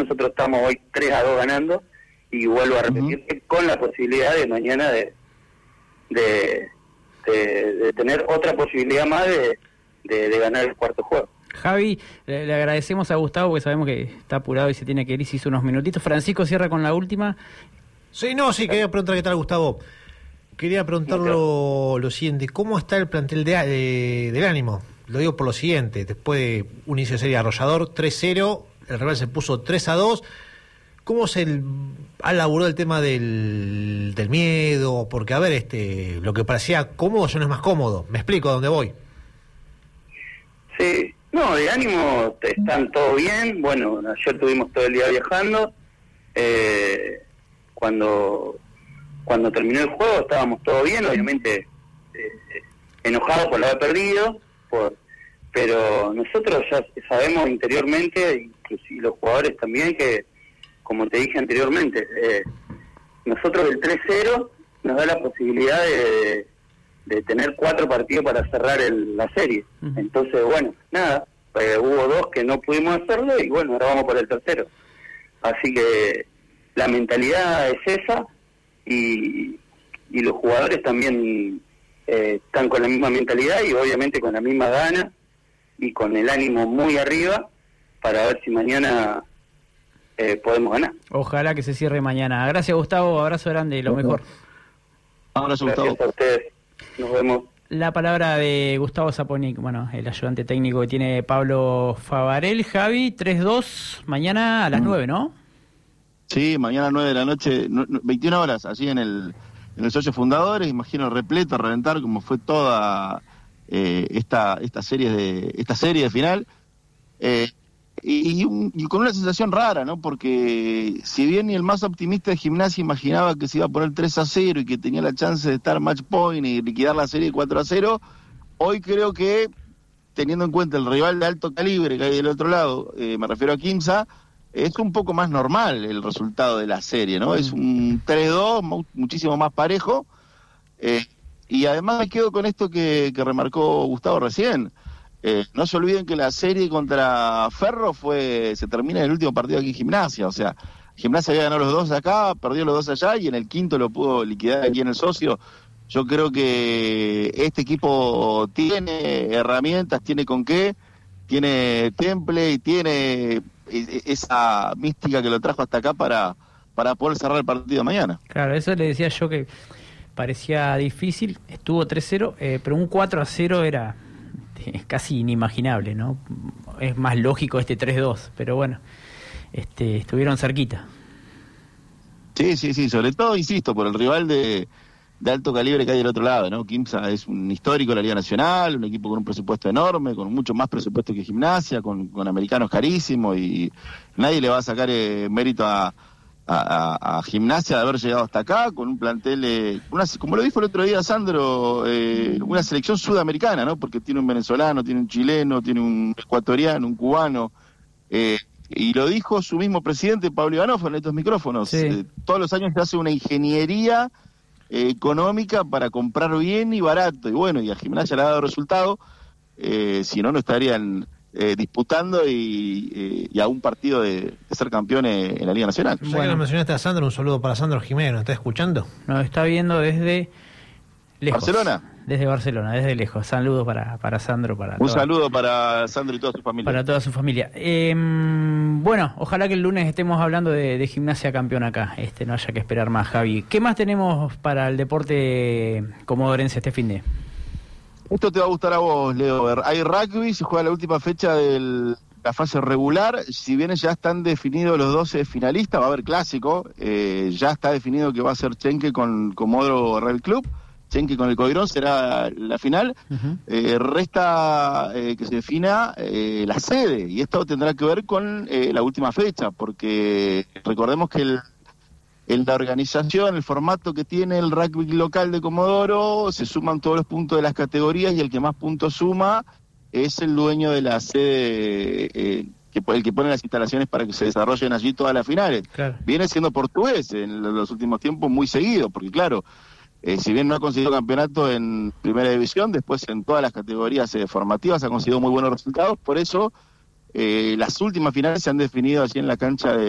nosotros estamos hoy 3-2 ganando, y vuelvo a repetir, con la posibilidad de mañana de tener otra posibilidad más de ganar el cuarto juego. Javi, le agradecemos a Gustavo porque sabemos que está apurado y se tiene que ir y se hizo unos minutitos. Francisco cierra con la última. Sí, quería preguntar qué tal, Gustavo. Quería preguntar lo siguiente, ¿cómo está el plantel del Ánimo? Lo digo por lo siguiente, después de un inicio de serie arrollador, 3-0, el rival se puso 3-2. ¿Cómo se ha laburado el tema del miedo? Porque, a ver, lo que parecía cómodo ya no es más cómodo. Me explico a dónde voy. Sí, no, de ánimo están todo bien. Bueno, ayer estuvimos todo el día viajando. Cuando terminó el juego estábamos todo bien, obviamente enojados por haber perdido, pero nosotros ya sabemos interiormente, inclusive los jugadores también, que, como te dije anteriormente, nosotros el 3-0 nos da la posibilidad de tener 4 partidos para cerrar la serie. Entonces, bueno, nada, hubo 2 que no pudimos hacerlo, y bueno, ahora vamos por el tercero. Así que la mentalidad es esa, y los jugadores también están con la misma mentalidad y obviamente con la misma gana y con el ánimo muy arriba para ver si mañana podemos ganar. Ojalá que se cierre mañana. Gracias, Gustavo, abrazo grande, lo mejor. Abrazo, Gustavo. Gracias a ustedes, nos vemos. La palabra de Gustavo Zaponic, el ayudante técnico que tiene Pablo Favarel. Javi, 3-2, mañana a las 9, ¿no? Sí, mañana a 9 de la noche, 21 horas, allí en el Socios Fundadores, imagino repleto, a reventar, como fue toda esta serie de final, y con una sensación rara, ¿no? Porque si bien ni el más optimista de Gimnasia imaginaba que se iba a poner 3-0 y que tenía la chance de estar match point y liquidar la serie 4-0, hoy creo que, teniendo en cuenta el rival de alto calibre que hay del otro lado, me refiero a Quimsa, es un poco más normal el resultado de la serie, ¿no? Es un 3-2 muchísimo más parejo, y además me quedo con esto que remarcó Gustavo recién. No se olviden que la serie contra Ferro se termina en el último partido aquí en Gimnasia, o sea, Gimnasia había ganado los 2 acá, perdió los 2 allá, y en el quinto lo pudo liquidar aquí en el Socio. Yo creo que este equipo tiene herramientas, tiene con qué, tiene temple y tiene esa mística que lo trajo hasta acá para poder cerrar el partido mañana. Claro, eso le decía yo, que parecía difícil, estuvo 3-0, pero un 4-0 era casi inimaginable, ¿no? Es más lógico 3-2, pero bueno, estuvieron cerquita. Sí, sobre todo, insisto, por el rival de alto calibre que hay del otro lado, ¿no? Quimsa es un histórico de la Liga Nacional, un equipo con un presupuesto enorme, con mucho más presupuesto que Gimnasia, con americanos carísimos, y nadie le va a sacar mérito a Gimnasia de haber llegado hasta acá, con un plantel, como lo dijo el otro día Sandro, una selección sudamericana, ¿no? Porque tiene un venezolano, tiene un chileno, tiene un ecuatoriano, un cubano, y lo dijo su mismo presidente, Pablo Ivanov, en estos micrófonos. Sí. Todos los años se hace una ingeniería económica para comprar bien y barato, y bueno, y a Gimnasia le ha dado resultado, si no estarían disputando y a un partido de ser campeones en la Liga Nacional. Ya que lo mencionaste a Sandro, un saludo para Sandro Jiménez, ¿nos está escuchando? Nos está viendo desde lejos. ¿Barcelona? Desde Barcelona, desde lejos. Saludos para Sandro. Saludo para Sandro y toda su familia. Para toda su familia. Bueno, ojalá que el lunes estemos hablando de Gimnasia campeón acá. No haya que esperar más, Javi. ¿Qué más tenemos para el deporte comodorense este fin de? Esto te va a gustar a vos, Leo. Hay rugby, se juega la última fecha de la fase regular. Si bien ya están definidos los 12 finalistas, va a haber clásico. Ya está definido que va a ser Chenque con Comodoro Real Club. Chenque con el Coirón será la final. Resta que se defina la sede, y esto tendrá que ver con la última fecha, porque recordemos que la organización, el formato que tiene el rugby local de Comodoro, se suman todos los puntos de las categorías, y el que más puntos suma es el dueño de la sede, el que pone las instalaciones para que se desarrollen allí todas las finales. Claro. Viene siendo Portugués en los últimos tiempos muy seguido, porque claro, si bien no ha conseguido campeonato en primera división, después en todas las categorías formativas ha conseguido muy buenos resultados. Por eso las últimas finales se han definido allí en la cancha de